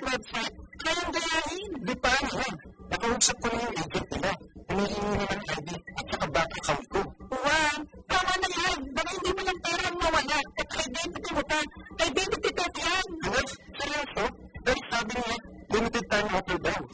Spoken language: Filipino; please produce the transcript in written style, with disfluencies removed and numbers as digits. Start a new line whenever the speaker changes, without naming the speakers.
website, kayang gayahin. Di paano yan? Nakausap ko na yung agent nila. Hinihingi nila ng ID at saka bank account ko. Juan, tama na yan. Baka hindi mo lang pera ang mawala. At identity mo pa. Identity theft yan. Ano? Seryoso? Dahil sabi niya, limited time offer daw.